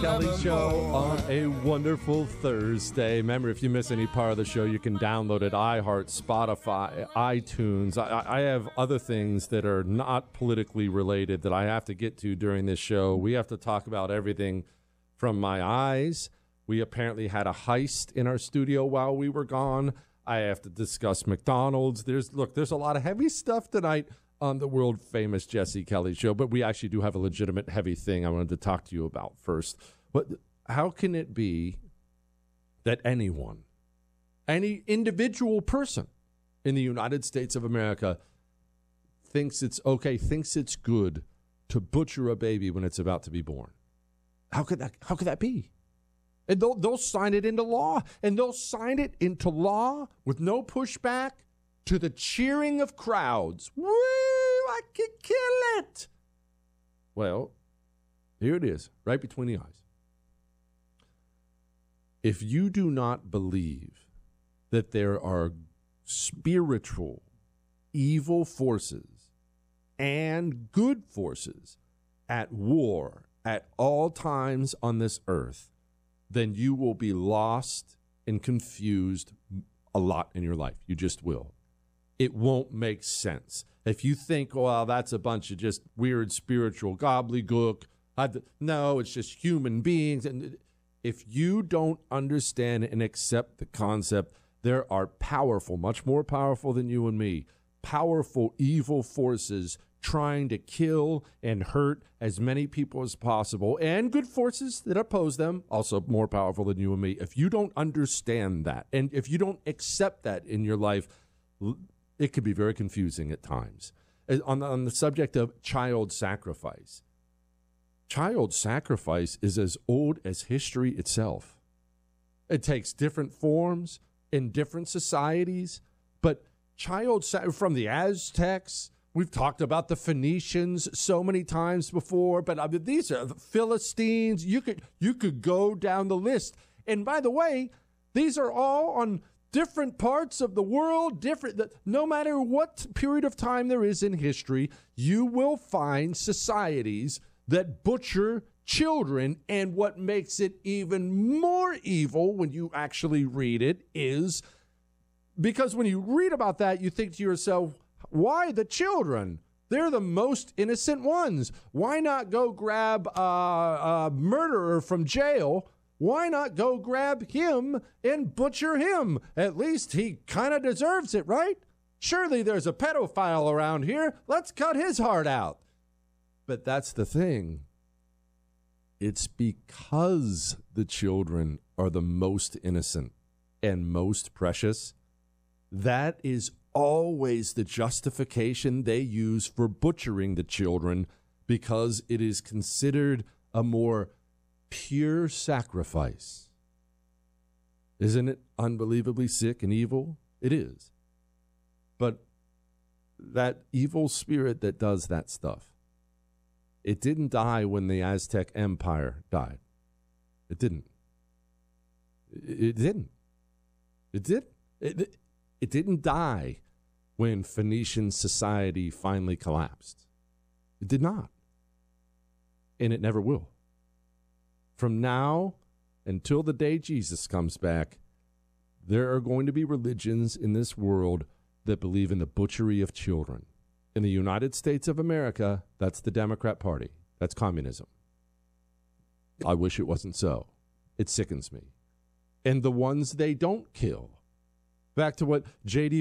Kelly Show on a wonderful Thursday. Remember, if you miss any part of the show, you can download it, iHeart, Spotify, iTunes. I have other things that are not politically related that I have to get to during this show. We have to talk about everything from my eyes. We apparently had a heist in our studio while we were gone. I have to discuss McDonald's. There's a lot of heavy stuff tonight on the world-famous Jesse Kelly Show, but we actually do have a legitimate heavy thing I wanted to talk to you about first. But how can it be that anyone, any individual person in the United States of America thinks it's okay, thinks it's good to butcher a baby when it's about to be born? How could that be? And they'll sign it into law, and they'll sign it into law with no pushback, to the cheering of crowds. Woo, I could kill it. Well, here it is, right between the eyes. If you do not believe that there are spiritual, evil forces and good forces at war at all times on this earth, then you will be lost and confused a lot in your life. You just will. It won't make sense. If you think, well, that's a bunch of just weird spiritual gobbledygook, no, it's just human beings. And if you don't understand and accept the concept, there are powerful, much more powerful than you and me, powerful evil forces trying to kill and hurt as many people as possible, and good forces that oppose them, also more powerful than you and me. If you don't understand that, and if you don't accept that in your life, it could be very confusing at times. On the subject of child sacrifice, child sacrifice is as old as history itself. It takes different forms in different societies, but from the Aztecs, we've talked about the Phoenicians so many times before, but these are the Philistines. You could go down the list. And by the way, these are all on different parts of the world, no matter what period of time there is in history, you will find societies that butcher children. And what makes it even more evil when you actually read it is because when you read about that, you think to yourself, why the children? They're the most innocent ones. Why not go grab a murderer from jail? Why not go grab him and butcher him? At least he kind of deserves it, right? Surely there's a pedophile around here. Let's cut his heart out. But that's the thing. It's because the children are the most innocent and most precious. That is always the justification they use for butchering the children, because it is considered a more pure sacrifice. Isn't it unbelievably sick and evil? It is. But that evil spirit that does that stuff, it didn't die when the Aztec Empire died. It didn't. It didn't. It did. It didn't die when Phoenician society finally collapsed. It did not. And it never will. From now until the day Jesus comes back, there are going to be religions in this world that believe in the butchery of children. In the United States of America, that's the Democrat Party. That's communism. I wish it wasn't so. It sickens me. And the ones they don't kill. Back to what J.D.